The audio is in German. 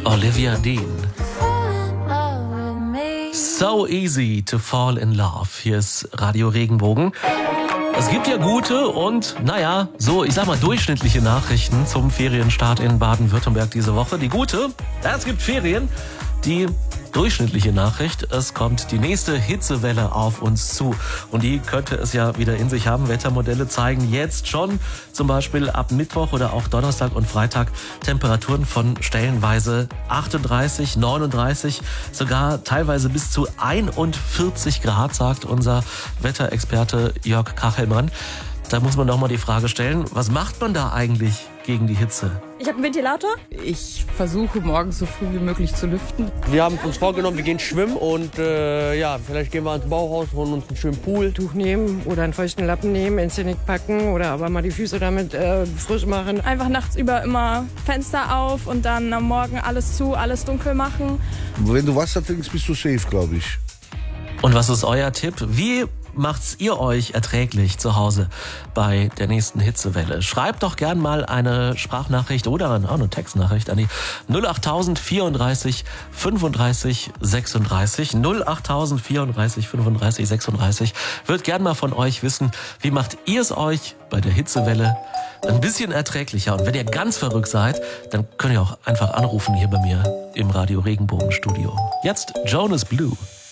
Olivia Dean. So easy to fall in love. Hier ist Radio Regenbogen. Es gibt ja gute und, ich sag mal, durchschnittliche Nachrichten zum Ferienstart in Baden-Württemberg diese Woche. Die gute, es gibt Ferien. Die durchschnittliche Nachricht, es kommt die nächste Hitzewelle auf uns zu. Und die könnte es ja wieder in sich haben. Wettermodelle zeigen jetzt schon, zum Beispiel ab Mittwoch oder auch Donnerstag und Freitag, Temperaturen von stellenweise 38, 39, sogar teilweise bis zu 41 Grad, sagt unser Wetterexperte Jörg Kachelmann. Da muss man doch mal die Frage stellen, was macht man da eigentlich gegen die Hitze? Ich habe einen Ventilator. Ich versuche morgens so früh wie möglich zu lüften. Wir haben uns vorgenommen, wir gehen schwimmen und vielleicht gehen wir ans Bauhaus, holen uns einen schönen Pool. Tuch nehmen oder einen feuchten Lappen nehmen, ins Genick packen oder aber mal die Füße damit frisch machen. Einfach nachts über immer Fenster auf und dann am Morgen alles zu, alles dunkel machen. Wenn du Wasser trinkst, bist du safe, glaube ich. Und was ist euer Tipp? Wie macht's ihr euch erträglich zu Hause bei der nächsten Hitzewelle? Schreibt doch gern mal eine Sprachnachricht oder auch eine Textnachricht an die 08000 34 35 36. 08000 34 35 36. Würd gern mal von euch wissen, wie macht ihr es euch bei der Hitzewelle ein bisschen erträglicher? Und wenn ihr ganz verrückt seid, dann könnt ihr auch einfach anrufen hier bei mir im Radio Regenbogen Studio. Jetzt Jonas Blue.